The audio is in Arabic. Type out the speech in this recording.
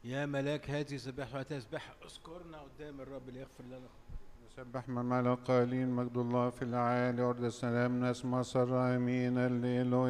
يا ملاك هذه سبح وتسبح اذكرنا قدام الرب ليغفر لنا. نسبح من الملك قائلين مجد الله في الأعالي، أرض السلام نسمع سر آمين الليل.